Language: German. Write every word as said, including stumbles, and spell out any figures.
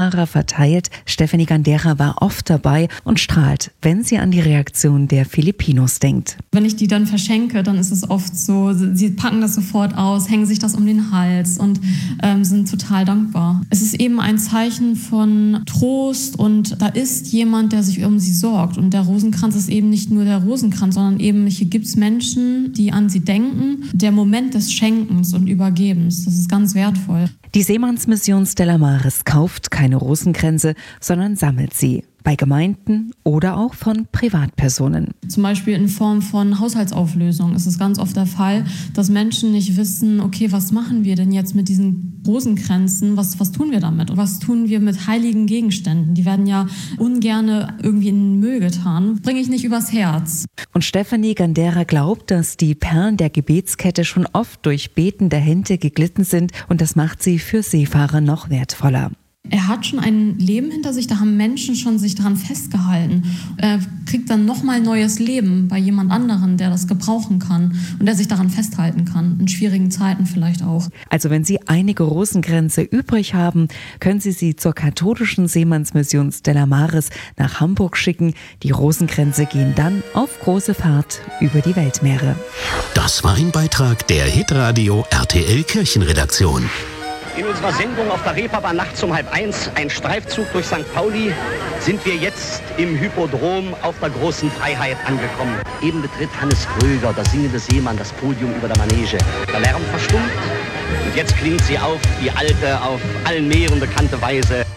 Seefahrer verteilt. Stefanie Gandera war oft dabei und strahlt, wenn sie an die Reaktion der Filipinos denkt. Wenn ich die dann verschenke, dann ist es oft so, sie packen das sofort aus, hängen sich das um den Hals und ähm, sind total dankbar. Es ist eben ein Zeichen von Trost und da ist jemand, der sich um sie sorgt. Und der Rosenkranz ist eben nicht nur der Rosenkranz, sondern eben hier gibt es Menschen, die an sie denken. Der Moment des Schenkens und Übergebens, das ist ganz wertvoll. Die Seemannsmission Stella Maris kauft keine Rosenkränze, sondern sammelt sie. Bei Gemeinden oder auch von Privatpersonen. Zum Beispiel in Form von Haushaltsauflösung ist es ganz oft der Fall, dass Menschen nicht wissen, okay, was machen wir denn jetzt mit diesen Rosenkränzen? Was, was tun wir damit? Und was tun wir mit heiligen Gegenständen? Die werden ja ungerne irgendwie in den Müll getan. Bringe ich nicht übers Herz. Und Stefanie Gandera glaubt, dass die Perlen der Gebetskette schon oft durch betende Hände geglitten sind und das macht sie für Seefahrer noch wertvoller. Er hat schon ein Leben hinter sich, da haben Menschen schon sich daran festgehalten. Er kriegt dann nochmal neues Leben bei jemand anderen, der das gebrauchen kann und der sich daran festhalten kann, in schwierigen Zeiten vielleicht auch. Also wenn Sie einige Rosenkränze übrig haben, können Sie sie zur katholischen Seemannsmission Stella Maris nach Hamburg schicken. Die Rosenkränze gehen dann auf große Fahrt über die Weltmeere. Das war ein Beitrag der Hitradio R T L Kirchenredaktion. In unserer Sendung auf der Reeperbahn nachts um halb eins, ein Streifzug durch Sankt Pauli, sind wir jetzt im Hippodrom auf der großen Freiheit angekommen. Eben betritt Hannes Kröger, der singende Seemann, das Podium über der Manege. Der Lärm verstummt und jetzt klingt sie auf, die alte, auf allen Meeren bekannte Weise.